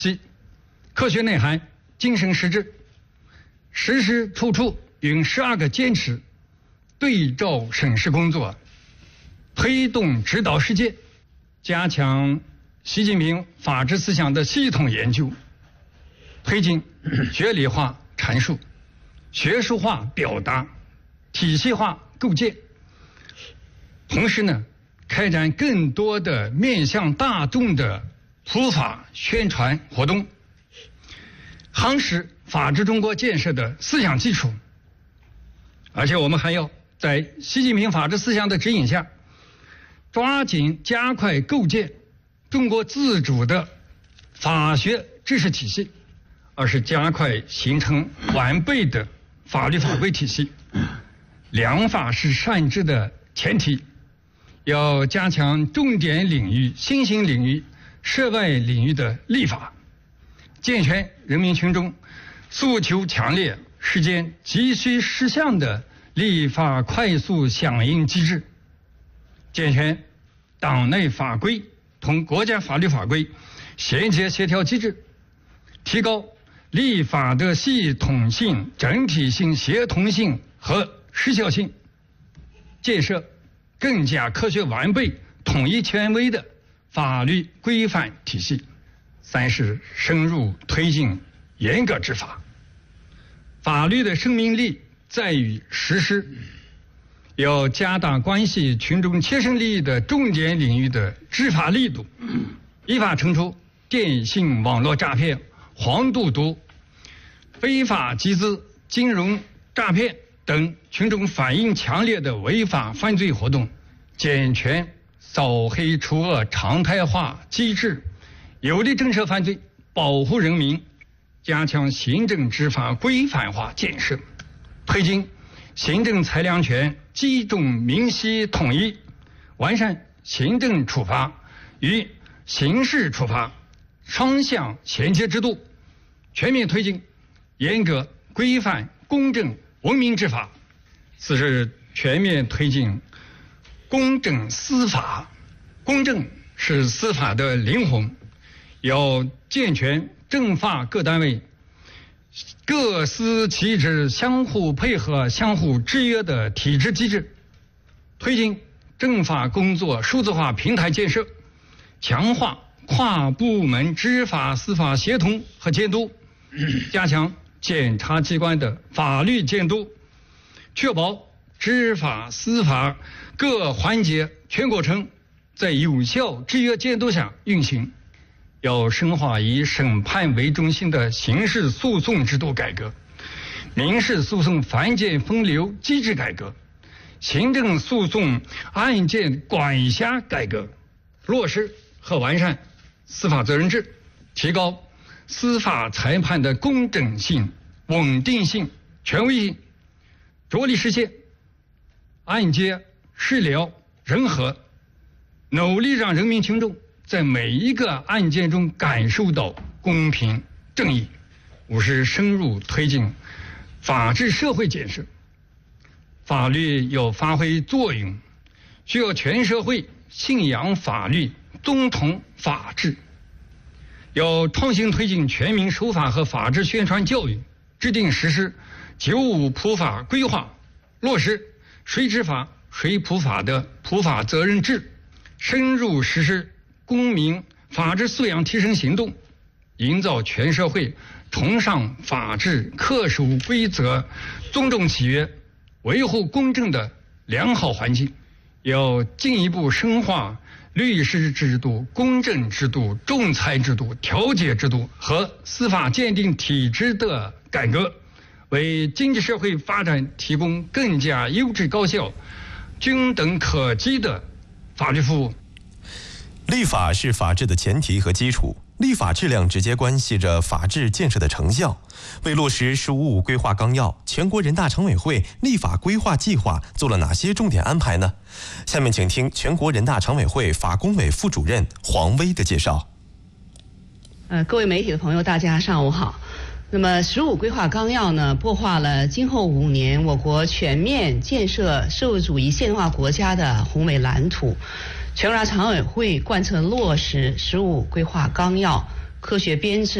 即科学内涵、精神实质，时时处处用12个坚持对照审视工作，推动指导实践，加强习近平法治思想的系统研究，推进学理化阐述、学术化表达、体系化构建。同时呢，开展更多的面向大众的普法宣传活动，夯实法治中国建设的思想基础。而且我们还要在习近平法治思想的指引下，抓紧加快构建中国自主的法学知识体系，而是加快形成完备的法律法规体系。良法是善治的前提，要加强重点领域、新兴领域、涉外领域的立法，健全人民群众诉求强烈、时间急需实项的立法快速响应机制，健全党内法规同国家法律法规衔接协调机制，提高立法的系统性、整体性、协同性和时效性，建设更加科学完备、统一权威的法律规范体系。3是深入推进严格执法。法律的生命力在于实施，要加大关系群众切身利益的重点领域的执法力度，依法惩处电信网络诈骗、黄赌毒、非法集资、金融诈骗等群众反映强烈的违法犯罪活动，健全扫黑除恶常态化机制，有力震慑犯罪，保护人民，加强行政执法规范化建设，推进行政裁量权集中明晰统一，完善行政处罚与刑事处罚双向衔接制度，全面推进严格规范公正文明执法。4是全面推进公正司法。公正是司法的灵魂，要健全政法各单位各司其职、相互配合、相互制约的体制机制，推进政法工作数字化平台建设，强化跨部门执法司法协同和监督，加强检察机关的法律监督，确保执法司法各环节全过程在有效制约监督下运行。要深化以审判为中心的刑事诉讼制度改革，民事诉讼繁简分流机制改革，行政诉讼案件管辖改革，落实和完善司法责任制，提高司法裁判的公正性、稳定性、权威性，着力实现案件事了人和，努力让人民群众在每一个案件中感受到公平正义。5是深入推进法治社会建设。法律要发挥作用，需要全社会信仰法律、遵从法治。要创新推进全民守法和法治宣传教育，制定实施95普法规划，落实谁执法谁普法的普法责任制，深入实施公民法治素养提升行动，营造全社会崇尚法治、恪守规则、尊重契约、维护公正的良好环境。要进一步深化律师制度、公证制度、仲裁制度、调解制度和司法鉴定体制的改革，为经济社会发展提供更加优质高效、均等可及的法律服务。 立法是法治的前提和基础，立法质量直接关系着法治建设的成效。为落实“十五五”规划纲要，全国人大常委会立法规划计划做了哪些重点安排呢？下面请听全国人大常委会法工委副主任黄薇的介绍。 各位媒体的朋友，大家上午好。那么15规划纲要呢，擘画了今后5年我国全面建设社会主义现代化国家的宏伟蓝图。全国人大常委会贯彻落实15规划纲要， 科学编制。